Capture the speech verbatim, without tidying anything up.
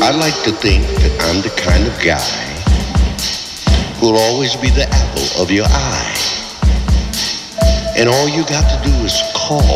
I like to think that I'm the kind of guy who'll always be the apple of your eye. And all you got to do is call.